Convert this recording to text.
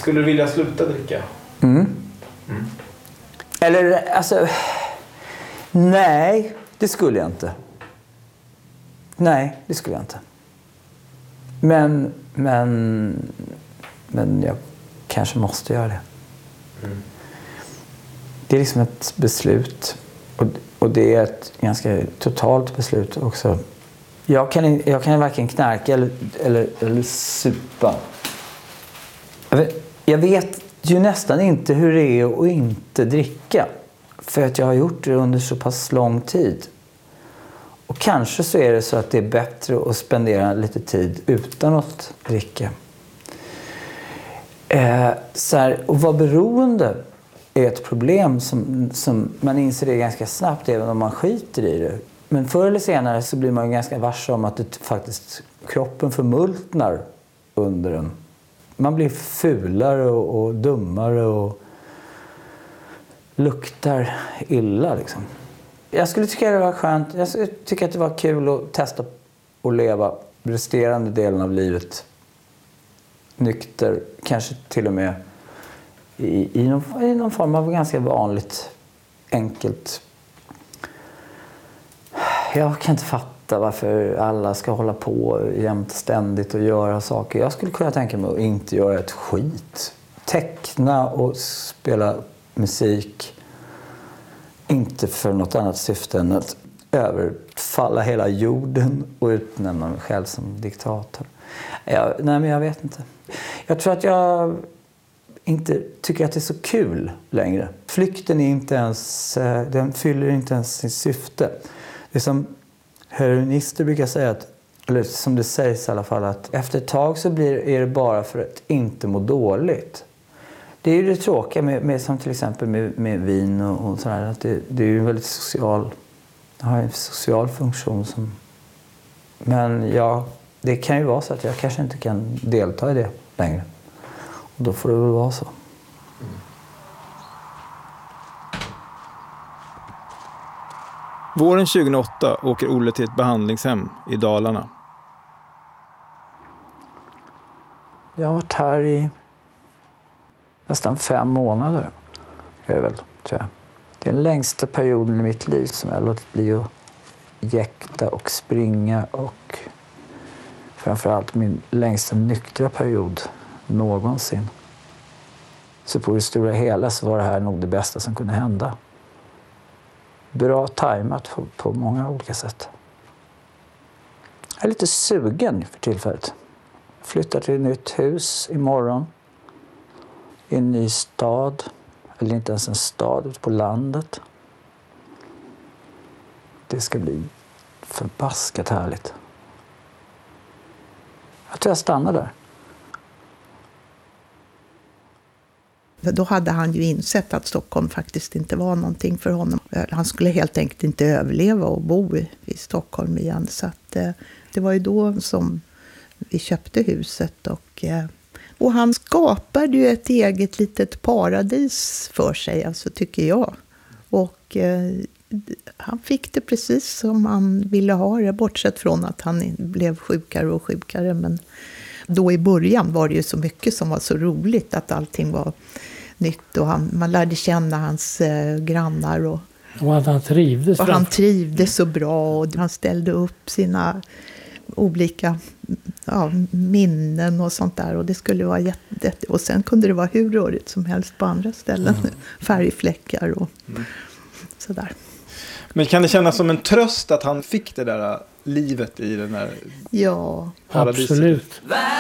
Skulle du vilja sluta dricka? Eller, alltså... Nej, det skulle jag inte. Nej, det skulle jag inte. Men jag kanske måste göra det. Det är liksom ett beslut. Och det är ett ganska totalt beslut också. Jag kan varken knarka eller supa. Jag vet ju nästan inte hur det är att inte dricka. För att jag har gjort det under så pass lång tid. Och kanske så är det så att det är bättre att spendera lite tid utan att dricka. Och vara beroende är ett problem som man inser det ganska snabbt även om man skiter i det. Men förr eller senare så blir man ganska varse om att det faktiskt kroppen förmultnar under en. Man blir fulare och dummare och luktar illa liksom. Jag skulle tycka det var skönt. Jag tycker att det var kul att testa att leva resterande delen av livet nykter, kanske till och med i någon form av ganska vanligt, enkelt. Jag kan inte fatta varför alla ska hålla på jämt ständigt och göra saker. Jag skulle kunna tänka mig att inte göra ett skit. Teckna och spela musik. Inte för något annat syfte än att överfalla hela jorden och utnämna mig själv som diktator. Nej, men jag vet inte. Jag tror att jag inte tycker att det är så kul längre. Flykten är inte ens, den fyller inte ens sin syfte. Det är som heroinister brukar säga, eller som det sägs i alla fall, att efter ett tag så är det bara för att inte må dåligt. Det är ju det tråkiga med som till exempel med vin och sådär, att det är ju en väldigt har en social funktion som, men det kan ju vara så att jag kanske inte kan delta i det längre. Och då får det väl vara så. Våren 2008 åker Olle till ett behandlingshem i Dalarna. Jag har varit här i nästan 5 månader. Är det väl, tror jag. Det är den längsta perioden i mitt liv som jag har låtit bli att jäkta och springa, och framförallt min längsta nyktra period någonsin. Så på det stora hela så var det här nog det bästa som kunde hända. Bra tajmat på många olika sätt. Jag är lite sugen för tillfället. Jag flyttar till ett nytt hus imorgon. I en ny stad. Eller inte ens en stad, ute på landet. Det ska bli förbaskat härligt. Jag tror jag stannar där. Då hade han ju insett att Stockholm faktiskt inte var någonting för honom. Han skulle helt enkelt inte överleva och bo i Stockholm igen. Så att, det var ju då som vi köpte huset. Och han skapade ju ett eget litet paradis för sig, alltså, tycker jag. Och han fick det precis som han ville ha det, bortsett från att han blev sjukare och sjukare. Men då i början var det ju så mycket som var så roligt, att allting var nytt. Och man lärde känna hans grannar. Och att han trivdes. Och han trivdes så bra, och han ställde upp sina olika minnen och sånt där, och det skulle vara jätte, och sen kunde det vara hur rörigt som helst på andra ställen, färgfläckar och sådär. Men kan det kännas som en tröst att han fick det där livet i den här paradiset? Absolut.